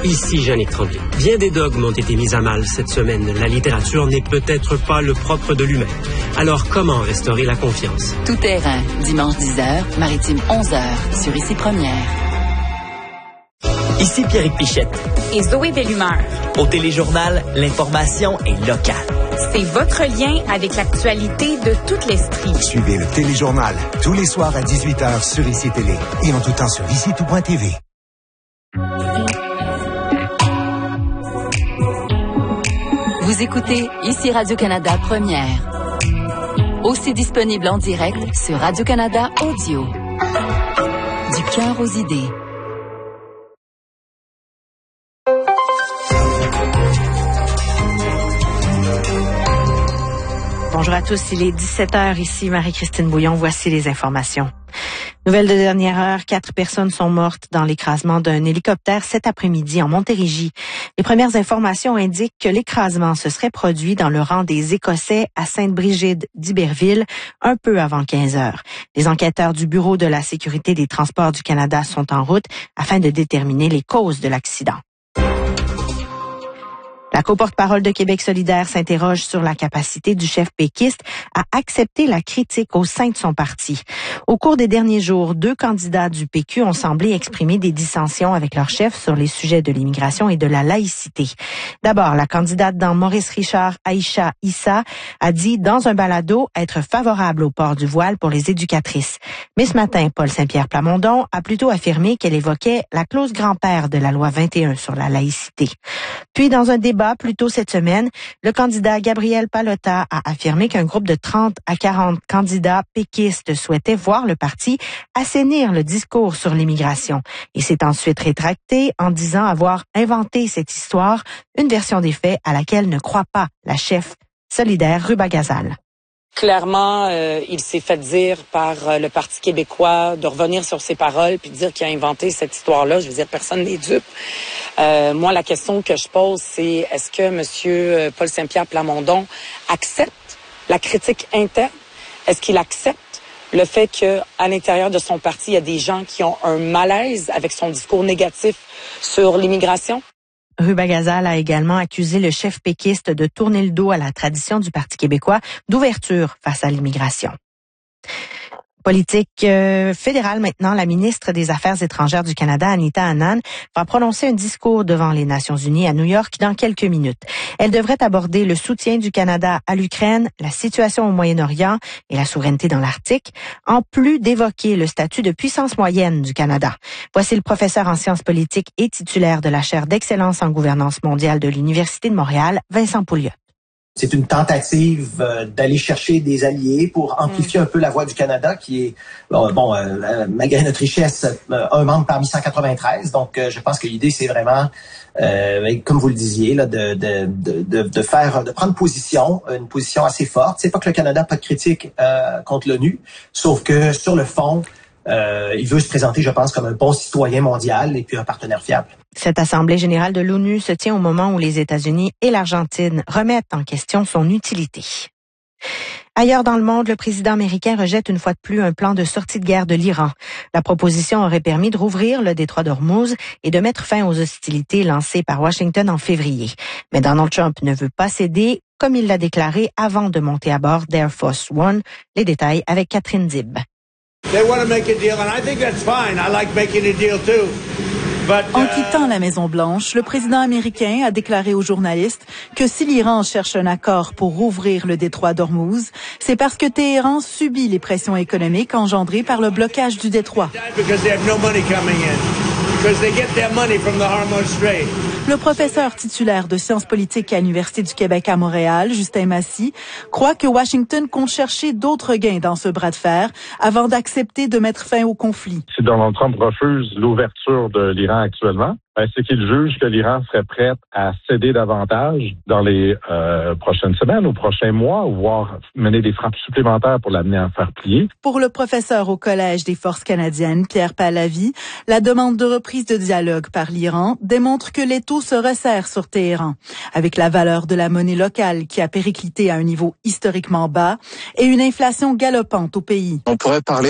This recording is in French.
Ici Jeannick Tremblay. Bien des dogmes ont été mis à mal cette semaine. La littérature n'est peut-être pas le propre de l'humain. Alors comment restaurer la confiance? Tout terrain, dimanche 10h, Maritime 11h, sur Ici Première. Ici Pierrick Pichette. Et Zoé Bellumeur. Au Téléjournal, l'information est locale. C'est votre lien avec l'actualité de toute l'Estrie. Suivez le Téléjournal tous les soirs à 18h sur Ici Télé et en tout temps sur ICITout.tv. Vous écoutez Ici Radio-Canada Première. Aussi disponible en direct sur Radio-Canada Audio. Du cœur aux idées. Bonjour à tous, il est 17h ici, Marie-Christine Bouillon, voici les informations. Nouvelle de dernière heure, 4 personnes sont mortes dans l'écrasement d'un hélicoptère cet après-midi en Montérégie. Les premières informations indiquent que l'écrasement se serait produit dans le rang des Écossais à Sainte-Brigide d'Iberville, un peu avant 15 heures. Les enquêteurs du Bureau de la sécurité des transports du Canada sont en route afin de déterminer les causes de l'accident. La co-porte-parole de Québec solidaire s'interroge sur la capacité du chef péquiste à accepter la critique au sein de son parti. Au cours des derniers jours, 2 candidats du PQ ont semblé exprimer des dissensions avec leur chef sur les sujets de l'immigration et de la laïcité. D'abord, la candidate dans Maurice Richard, Aïcha Issa, a dit dans un balado être favorable au port du voile pour les éducatrices. Mais ce matin, Paul Saint-Pierre Plamondon a plutôt affirmé qu'elle évoquait la clause grand-père de la loi 21 sur la laïcité. Puis, dans un débat plus tôt cette semaine, le candidat Gabriel Pallotta a affirmé qu'un groupe de 30 à 40 candidats péquistes souhaitait voir le parti assainir le discours sur l'immigration. Il s'est ensuite rétracté en disant avoir inventé cette histoire, une version des faits à laquelle ne croit pas la chef solidaire Ruba Gazal. Clairement, il s'est fait dire par le Parti québécois de revenir sur ses paroles puis de dire qu'il a inventé cette histoire-là. Je veux dire, personne n'est dupe. Moi, la question que je pose, c'est est-ce que M. Paul Saint-Pierre Plamondon accepte la critique interne? Est-ce qu'il accepte le fait qu'à l'intérieur de son parti, il y a des gens qui ont un malaise avec son discours négatif sur l'immigration? Ruba Gazal a également accusé le chef péquiste de tourner le dos à la tradition du Parti québécois d'ouverture face à l'immigration. Politique fédérale maintenant, la ministre des Affaires étrangères du Canada, Anita Anand, va prononcer un discours devant les Nations unies à New York dans quelques minutes. Elle devrait aborder le soutien du Canada à l'Ukraine, la situation au Moyen-Orient et la souveraineté dans l'Arctique, en plus d'évoquer le statut de puissance moyenne du Canada. Voici le professeur en sciences politiques et titulaire de la chaire d'excellence en gouvernance mondiale de l'Université de Montréal, Vincent Pouliot. C'est une tentative d'aller chercher des alliés pour amplifier un peu la voix du Canada, qui est, malgré notre richesse, un membre parmi 193. Donc, je pense que l'idée, c'est vraiment, comme vous le disiez, là, de prendre position, une position assez forte. C'est pas que le Canada n'a pas de critique contre l'ONU, sauf que sur le fond, il veut se présenter, je pense, comme un bon citoyen mondial et puis un partenaire fiable. Cette Assemblée générale de l'ONU se tient au moment où les États-Unis et l'Argentine remettent en question son utilité. Ailleurs dans le monde, le président américain rejette une fois de plus un plan de sortie de guerre de l'Iran. La proposition aurait permis de rouvrir le détroit d'Ormuz et de mettre fin aux hostilités lancées par Washington en février. Mais Donald Trump ne veut pas céder, comme il l'a déclaré avant de monter à bord d'Air Force One. Les détails avec Catherine Dib. En quittant la Maison-Blanche, le président américain a déclaré aux journalistes que si l'Iran cherche un accord pour rouvrir le détroit d'Ormuz, c'est parce que Téhéran subit les pressions économiques engendrées par le blocage du détroit. Le professeur titulaire de sciences politiques à l'Université du Québec à Montréal, Justin Massy, croit que Washington compte chercher d'autres gains dans ce bras de fer avant d'accepter de mettre fin au conflit. Si Donald Trump refuse l'ouverture de l'Iran actuellement, c'est qu'il juge que l'Iran serait prête à céder davantage dans les prochaines semaines ou prochains mois, voire mener des frappes supplémentaires pour l'amener à faire plier. Pour le professeur au Collège des forces canadiennes, Pierre Pallavi, la demande de reprise de dialogue par l'Iran démontre que l'étau se resserre sur Téhéran, avec la valeur de la monnaie locale qui a périclité à un niveau historiquement bas et une inflation galopante au pays. On pourrait parler